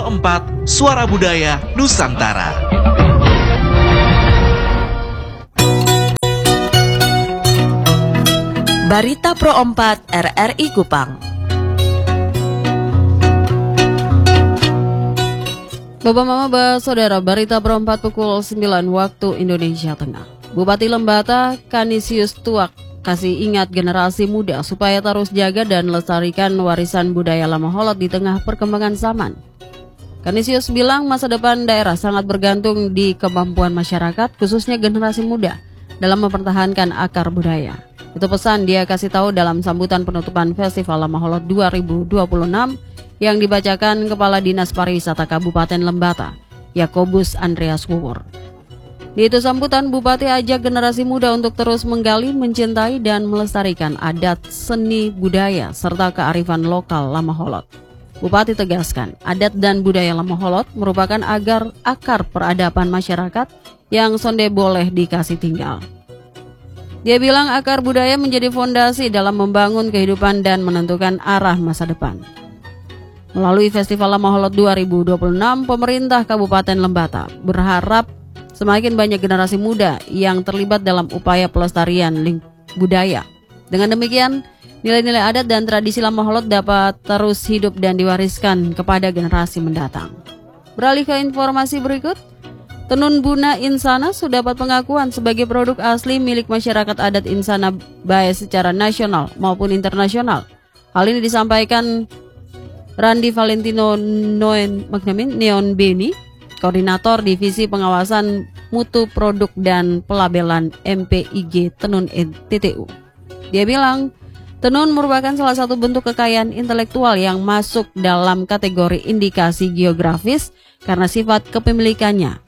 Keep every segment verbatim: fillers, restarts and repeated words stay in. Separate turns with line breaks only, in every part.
Pro empat, Suara Budaya Nusantara.
Barita Pro empat R R I Kupang. Bapak Mama Ba Saudara, Barita Pro empat pukul sembilan waktu Indonesia Tengah. Bupati Lembata Kanisius Tuak kasih ingat generasi muda supaya terus jaga dan lestarikan warisan budaya lama Holot di tengah perkembangan zaman. Kanisius bilang masa depan daerah sangat bergantung di kemampuan masyarakat, khususnya generasi muda, dalam mempertahankan akar budaya. Itu pesan dia kasih tahu dalam sambutan penutupan Festival Lama Holot dua ribu dua puluh enam yang dibacakan Kepala Dinas Pariwisata Kabupaten Lembata, Yakobus Andreas Wuwur. Di itu sambutan, Bupati ajak generasi muda untuk terus menggali, mencintai, dan melestarikan adat, seni, budaya, serta kearifan lokal Lama Holot. Bupati tegaskan, adat dan budaya Lama Holot merupakan agar akar peradaban masyarakat yang sonde boleh dikasih tinggal. Dia bilang akar budaya menjadi fondasi dalam membangun kehidupan dan menentukan arah masa depan. Melalui Festival Lama Holot dua ribu dua puluh enam, pemerintah Kabupaten Lembata berharap semakin banyak generasi muda yang terlibat dalam upaya pelestarian ling- budaya. Dengan demikian, nilai-nilai adat dan tradisi Lama Holot dapat terus hidup dan diwariskan kepada generasi mendatang. Beralih ke informasi berikut, tenun Buna Insana sudah dapat pengakuan sebagai produk asli milik masyarakat adat Insana baik secara nasional maupun internasional. Hal ini disampaikan Randi Valentino Noen Magnamin Neon Beni, Koordinator Divisi Pengawasan Mutu Produk dan Pelabelan M P I G Tenun N T T U. Dia bilang, tenun merupakan salah satu bentuk kekayaan intelektual yang masuk dalam kategori indikasi geografis karena sifat kepemilikannya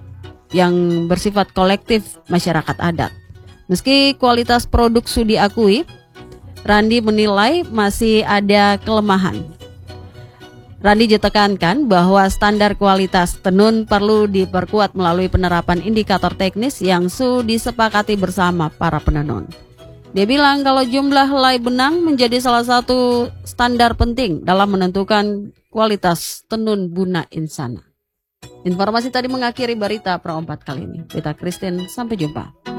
yang bersifat kolektif masyarakat adat. Meski kualitas produk sudah diakui, Randi menilai masih ada kelemahan. Randi ditekankan bahwa standar kualitas tenun perlu diperkuat melalui penerapan indikator teknis yang sudah disepakati bersama para penenun. Dia bilang kalau jumlah helai benang menjadi salah satu standar penting dalam menentukan kualitas tenun Buna Insana. Informasi tadi mengakhiri Barita Pro empat kali ini. Beta Christine, sampai jumpa.